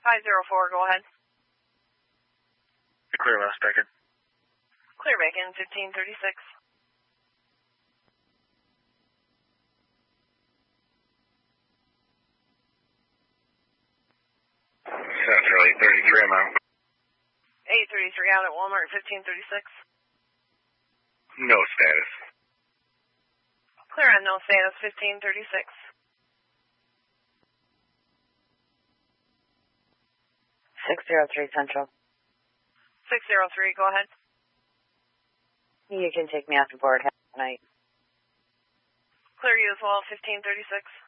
504, go ahead. Clear West Bacon. Clear Bacon, 1536. Central 833, I'm out. 833 out at Walmart, 1536. No status. Clear on no status, 1536. 603 Central. 603, go ahead. You can take me off the board. Have a night. Clear you as well, 1536.